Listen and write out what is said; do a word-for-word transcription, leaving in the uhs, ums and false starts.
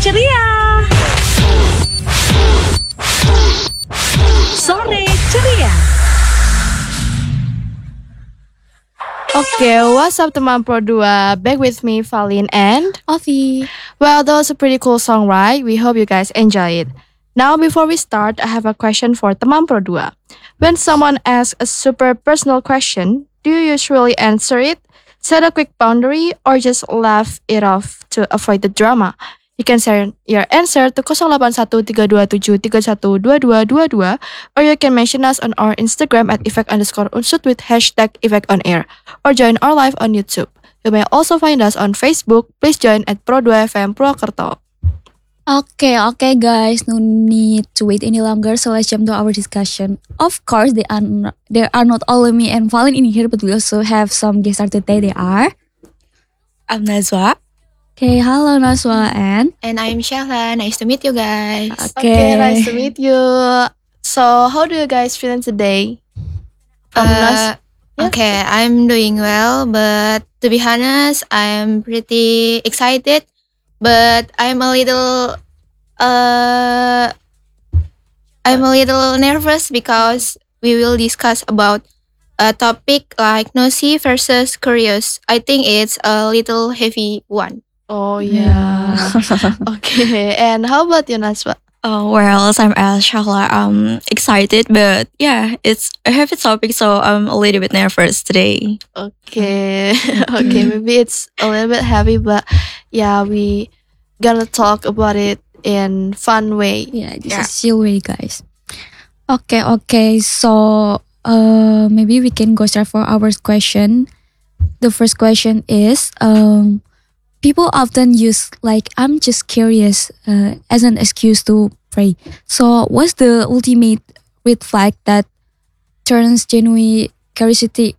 ceria. Sore ceria. Okay, what's up teman Pro dua? Back with me, Valin and Ovi. Well, that was a pretty cool song, right? We hope you guys enjoy it. Now, before we start, I have a question for teman Pro dua. When someone asks a super personal question, do you usually answer it, set a quick boundary, or just laugh it off to avoid the drama? You can send your answer to zero delapan satu tiga dua tujuh tiga satu dua dua dua dua, or you can mention us on our Instagram at effect underscore unsut with hashtag effect on air, or join our live on YouTube. You may also find us on Facebook. Please join at Pro dua F M Purwokerto. Okay, okay, guys. No need to wait any longer. So let's jump to our discussion. Of course, they are not, there are not only me and Valin in here, but we also have some guests star today. They are. I'm Nazwa. Okay, hello Naswa and And I'm Shahla. Nice to meet you guys. Okay, nice to meet you. So, how do you guys feeling today? Um, Uh, Nas, yeah. Okay, I'm doing well, but to be honest, I'm pretty excited, but I'm a little, uh, I'm a little nervous because we will discuss about a topic like nosy versus curious. I think it's a little heavy one. Oh yeah. Okay, and how about you, Naswa? Oh, well, I'm as Shahla. I'm excited, but yeah, it's a heavy topic, so I'm a little bit nervous today. Okay, okay, maybe it's a little bit heavy, but yeah, we gonna talk about it in fun way. yeah, this Yeah. is chill way, guys. Okay, okay. So uh, maybe we can go start for our question. The first question is um. People often use like I'm just curious uh, as an excuse to pray. So what's the ultimate red flag that turns genuine curiosity